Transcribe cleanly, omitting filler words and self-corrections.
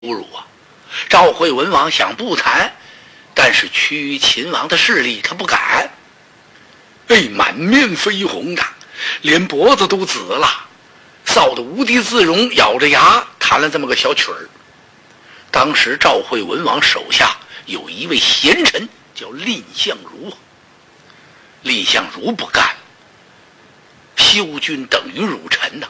侮辱啊！赵惠文王想不谈，但是屈于秦王的势力，他不敢。满面绯红的，连脖子都紫了，臊得无地自容，咬着牙弹了这么个小曲儿。当时赵惠文王手下有一位贤臣叫蔺相如，蔺相如不干，休君等于辱臣呐，